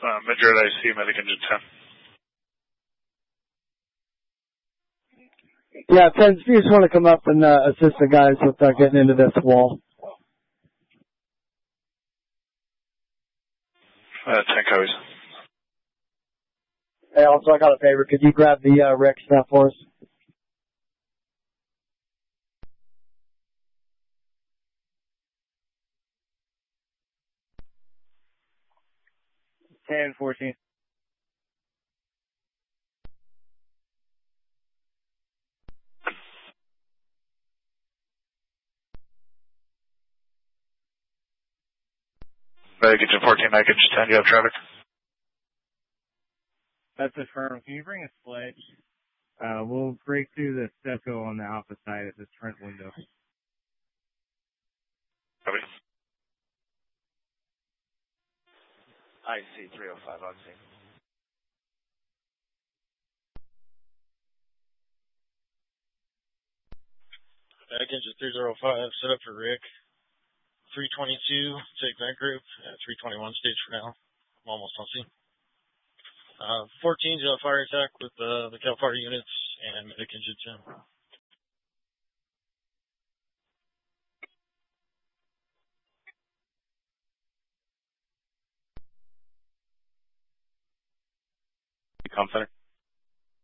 Madrid IC, medic engine 10. Yeah, 10, if you just want to come up and assist the guys with getting into this wall. 10 copies. Hey, also, I got a favor. Could you grab the Rex snap for us? Ten 14. Medic engine 14, medic engine 10, you have traffic? That's affirmed. Can you bring a sledge? We'll break through the stucco on the opposite side of this front window. Copy. IC 305 on scene. Medic engine 305, set up for Rick. 322, take that group. 321 stage for now. I'm almost on scene. 14's a fire attack with the Cal Fire units and medic engine 10. Com center.